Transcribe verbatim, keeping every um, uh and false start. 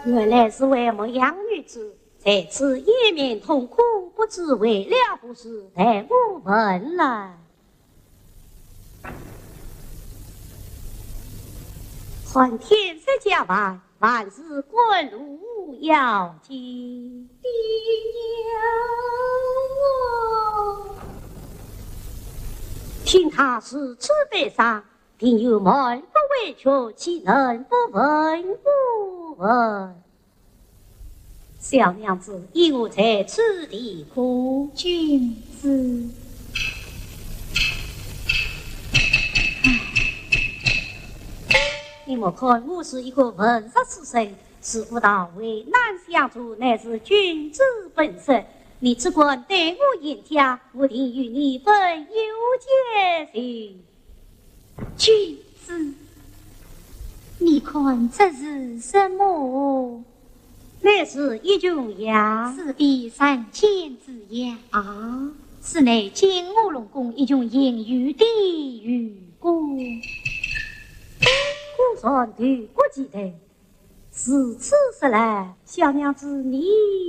原来是为牧羊女子，在此掩面痛哭，不知为了不是，待我问来。还天色将晚，万事滚路要紧。 爹娘， 听他是此悲伤，定有满不委屈，岂能不问不问？小娘子，因我在此地哭。 君子。 你莫看我是一个文弱书生，是不到为难相助，乃是君子本色。你只管对我言家，我定与你分忧解心。 君子，你看这是什么？ 乃是一种药， 是比三千之药啊！ 是乃金乌龙宫一种隐喻的雨果。 孤山对不记得，是此时来，小娘子你。